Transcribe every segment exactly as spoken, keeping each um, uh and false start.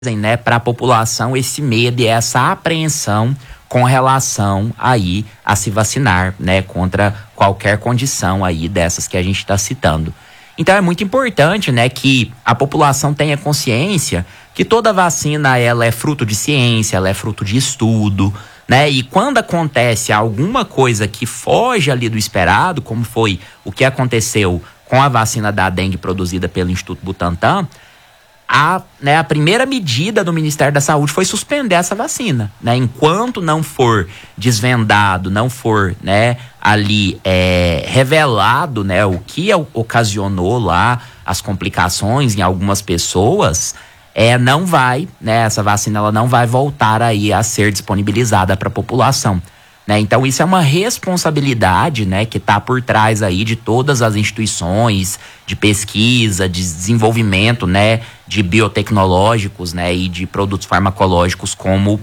né, para a população esse medo e essa apreensão com relação aí a se vacinar, né, contra qualquer condição aí dessas que a gente está citando. Então é muito importante, né, que a população tenha consciência que toda vacina ela é fruto de ciência, ela é fruto de estudo, né? E quando acontece alguma coisa que foge ali do esperado, como foi o que aconteceu com a vacina da dengue produzida pelo Instituto Butantan, A, né, a primeira medida do Ministério da Saúde foi suspender essa vacina, né? Enquanto não for desvendado, não for, né, ali é, revelado, né, o que ocasionou lá as complicações em algumas pessoas, é, não vai, né, essa vacina ela não vai voltar aí a ser disponibilizada para a população. Né? Então isso é uma responsabilidade, né, que está por trás aí de todas as instituições de pesquisa, de desenvolvimento, né, de biotecnológicos, né, e de produtos farmacológicos como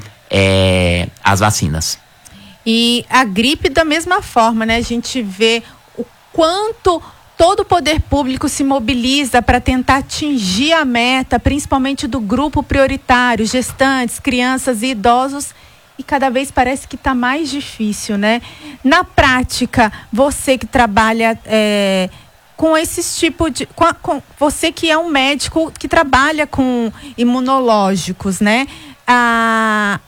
é, as vacinas. E a gripe da mesma forma, né? A gente vê o quanto todo o poder público se mobiliza para tentar atingir a meta, principalmente do grupo prioritário, gestantes, crianças e idosos. E cada vez parece que está mais difícil, né? Na prática, você que trabalha é, com esses tipos de... Com, com, você que é um médico que trabalha com imunológicos, né? A,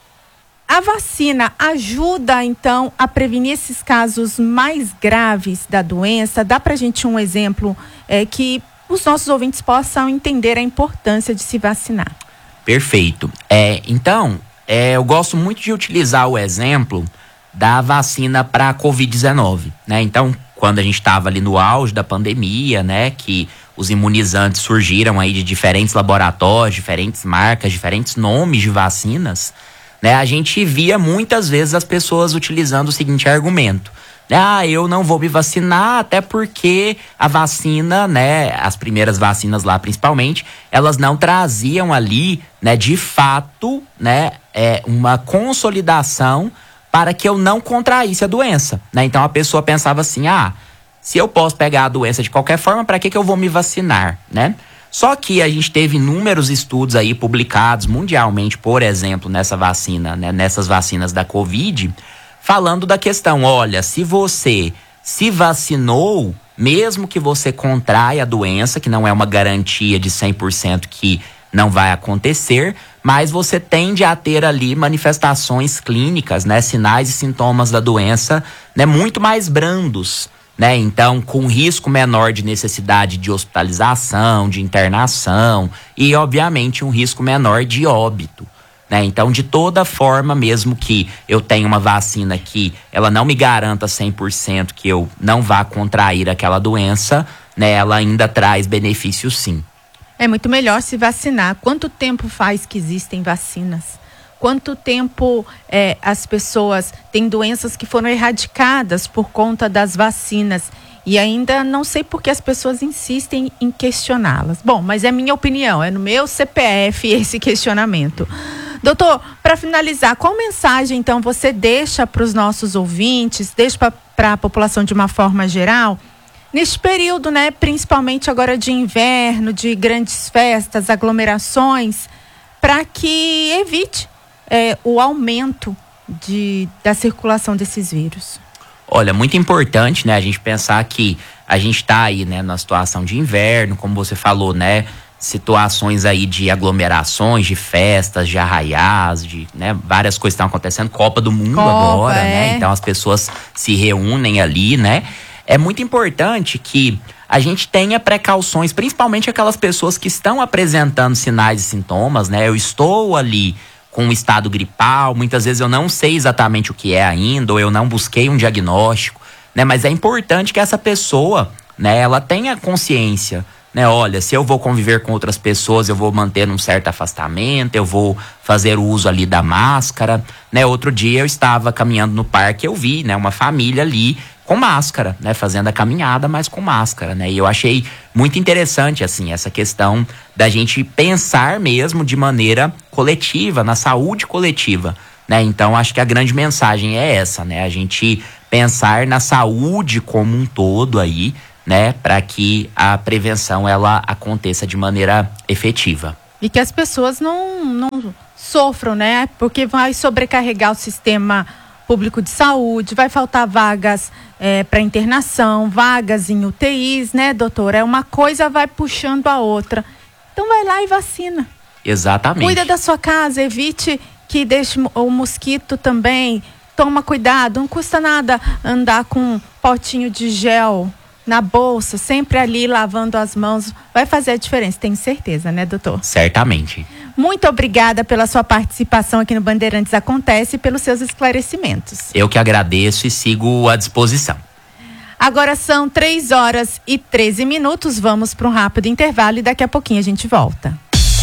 a vacina ajuda, então, a prevenir esses casos mais graves da doença? Dá para a gente um exemplo é, que os nossos ouvintes possam entender a importância de se vacinar. Perfeito. É, então... É, eu gosto muito de utilizar o exemplo da vacina para a covid dezenove, né? Então, quando a gente estava ali no auge da pandemia, né, que os imunizantes surgiram aí de diferentes laboratórios, diferentes marcas, diferentes nomes de vacinas, né? A gente via muitas vezes as pessoas utilizando o seguinte argumento: ah, eu não vou me vacinar, até porque a vacina, né, as primeiras vacinas lá principalmente, elas não traziam ali, né, de fato, né, é, uma consolidação para que eu não contraísse a doença, né? Então a pessoa pensava assim: ah, se eu posso pegar a doença de qualquer forma, para que que eu vou me vacinar, né? Só que a gente teve inúmeros estudos aí publicados mundialmente, por exemplo, nessa vacina, né, nessas vacinas da Covid, falando da questão: olha, se você se vacinou, mesmo que você contraia a doença, que não é uma garantia de cem por cento que não vai acontecer, mas você tende a ter ali manifestações clínicas, né, sinais e sintomas da doença, né, muito mais brandos, né? Então, com risco menor de necessidade de hospitalização, de internação e, obviamente, um risco menor de óbito. Né? Então, de toda forma, mesmo que eu tenha uma vacina que ela não me garanta cem por cento que eu não vá contrair aquela doença, né, ela ainda traz benefícios, sim. É muito melhor se vacinar. Quanto tempo faz que existem vacinas? Quanto tempo é, as pessoas têm doenças que foram erradicadas por conta das vacinas? E ainda não sei por que as pessoas insistem em questioná-las. Bom, mas é minha opinião, é no meu C P F esse questionamento. Doutor, para finalizar, qual mensagem então você deixa para os nossos ouvintes, deixa para a população de uma forma geral, neste período, né, principalmente agora de inverno, de grandes festas, aglomerações, para que evite é, o aumento de, da circulação desses vírus? Olha, muito importante, né, a gente pensar que a gente está aí, né, na situação de inverno, como você falou, né, situações aí de aglomerações, de festas, de arraiás, de, né, várias coisas estão acontecendo, Copa do Mundo Copa, agora, é. né, então as pessoas se reúnem ali, né. É muito importante que a gente tenha precauções, principalmente aquelas pessoas que estão apresentando sinais e sintomas, né, eu estou ali com um estado gripal, muitas vezes eu não sei exatamente o que é ainda, ou eu não busquei um diagnóstico, né, mas é importante que essa pessoa, né, ela tenha consciência, né, olha, se eu vou conviver com outras pessoas, eu vou manter um certo afastamento, eu vou fazer o uso ali da máscara, né, outro dia eu estava caminhando no parque, eu vi, né, uma família ali com máscara, né, fazendo a caminhada, mas com máscara, né, e eu achei muito interessante, assim, essa questão da gente pensar mesmo de maneira coletiva, na saúde coletiva, né, então acho que a grande mensagem é essa, né, a gente pensar na saúde como um todo aí, né, para que a prevenção ela aconteça de maneira efetiva. E que as pessoas não, não sofram, né? Porque vai sobrecarregar o sistema público de saúde, vai faltar vagas é, para internação, vagas em U T Is, né, doutor? É uma coisa vai puxando a outra. Então vai lá e vacina. Exatamente. Cuida da sua casa, evite que deixe o mosquito também. Toma cuidado, não custa nada andar com um potinho de gel na bolsa, sempre ali lavando as mãos. Vai fazer a diferença, tenho certeza, né, doutor? Certamente. Muito obrigada pela sua participação aqui no Bandeirantes Acontece e pelos seus esclarecimentos. Eu que agradeço e sigo à disposição. Agora são três horas e treze minutos. Vamos para um rápido intervalo e daqui a pouquinho a gente volta.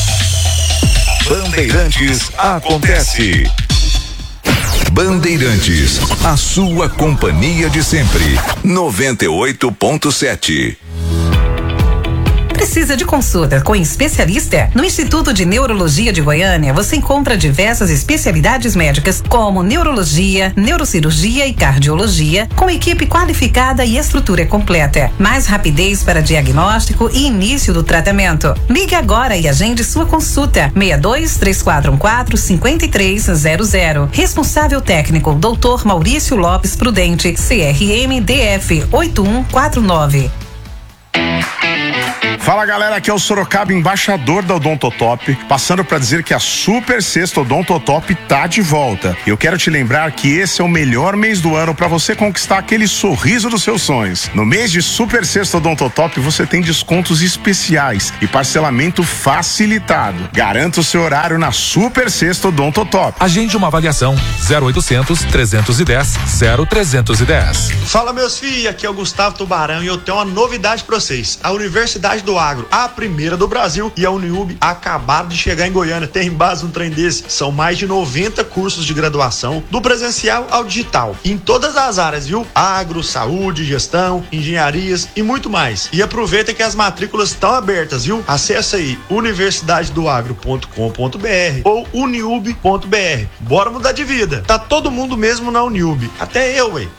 Bandeirantes Acontece. Bandeirantes, a sua companhia de sempre. noventa e oito ponto sete. Precisa de consulta com especialista? No Instituto de Neurologia de Goiânia, você encontra diversas especialidades médicas, como neurologia, neurocirurgia e cardiologia, com equipe qualificada e estrutura completa. Mais rapidez para diagnóstico e início do tratamento. Ligue agora e agende sua consulta. seis dois, três quatro um quatro, cinco três zero zero. Responsável técnico, doutor Maurício Lopes Prudente, C R M D F oito um quatro nove. Fala galera, aqui é o Sorocaba, embaixador da Odontotop, passando para dizer que a Super Sexta Odontotop tá de volta. Eu quero te lembrar que esse é o melhor mês do ano para você conquistar aquele sorriso dos seus sonhos. No mês de Super Sexta Odontotop você tem descontos especiais e parcelamento facilitado. Garanta o seu horário na Super Sexta Odontotop. Agende uma avaliação zero oitocentos, trezentos e dez, zero trezentos e dez. Fala meus filhos, aqui é o Gustavo Tubarão e eu tenho uma novidade para vocês. A Universidade do Agro, a primeira do Brasil, e a Uniub acabaram de chegar em Goiânia. Tem base um trem desse. São mais de noventa cursos de graduação, do presencial ao digital, em todas as áreas, viu? Agro, saúde, gestão, engenharias e muito mais. E aproveita que as matrículas estão abertas, viu? Acesse aí universidade do agro ponto com ponto b r ou uniub ponto b r. Bora mudar de vida. Tá todo mundo mesmo na Uniub. Até eu, ué.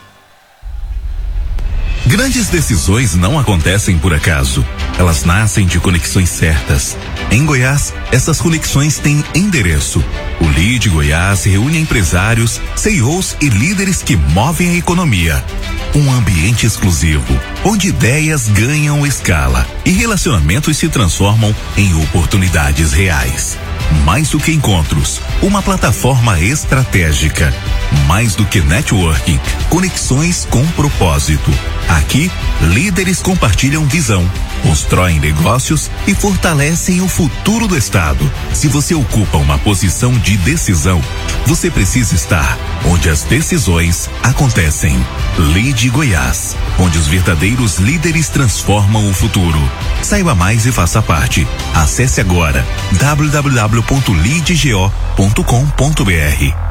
Grandes decisões não acontecem por acaso. Elas nascem de conexões certas. Em Goiás, essas conexões têm endereço. O Lead Goiás reúne empresários, C E Os e líderes que movem a economia. Um ambiente exclusivo, onde ideias ganham escala e relacionamentos se transformam em oportunidades reais. Mais do que encontros, uma plataforma estratégica. Mais do que networking, conexões com propósito. Aqui, líderes compartilham visão, constroem negócios e fortalecem o futuro do estado. Se você ocupa uma posição de decisão, você precisa estar onde as decisões acontecem. Lead Goiás, onde os verdadeiros líderes transformam o futuro. Saiba mais e faça parte. Acesse agora w w w ponto lead go ponto com ponto b r.